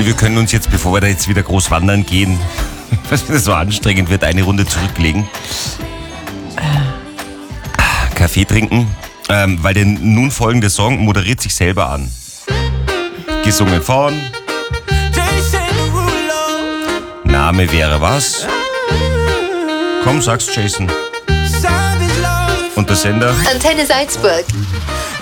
wir können uns jetzt, bevor wir da jetzt wieder groß wandern gehen, was das so anstrengend wird, eine Runde zurücklegen. Kaffee trinken, weil der nun folgende Song moderiert sich selber an. Gesungen von Name wäre was? Komm, sag's, Jason. Und der Sender? Antenne Salzburg.